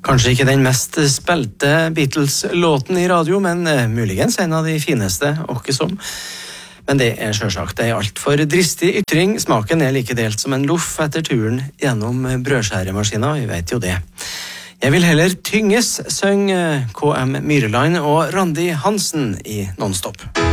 Kanskje ikke den mest spilte Beatles-låten i radio, men muligens en av de fineste, åkke som. Men det selvsagt en alt for dristig ytring. Smaken like delt som en loff etter turen gjennom brødskjæremaskina, vi vet jo det. Jeg vil heller tynges, søng KM Myreland og Randi Hansen i Nonstop.